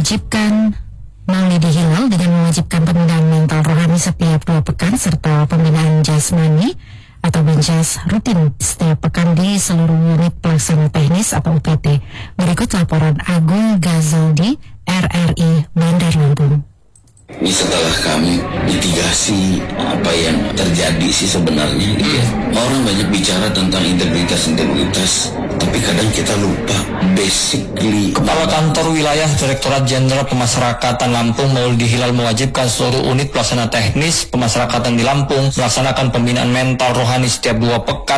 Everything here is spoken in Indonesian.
mewajibkan Maulidi Hilal dengan mewajibkan pembinaan mental rohani setiap 2 pekan serta pembinaan jasmani atau binjas rutin setiap pekan di seluruh unit pelaksana teknis atau UPT. Berikut laporan Agung Gazaldi, RRI Bandar Lampung. Ini setelah kami mitigasi apa yang terjadi sih sebenarnya gitu ya. Orang banyak bicara tentang integritas, tapi kadang kita lupa basically. Kepala Kantor Wilayah Direktorat Jenderal Pemasyarakatan Lampung Maulidi Hilal mewajibkan seluruh unit pelaksana teknis pemasyarakatan di Lampung melaksanakan pembinaan mental rohani setiap 2 pekan